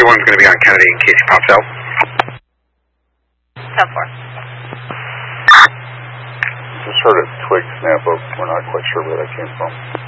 31's going to be on Kennedy in case he pops out. 10-4. Just heard a twig snap up. We're not quite sure where that came from.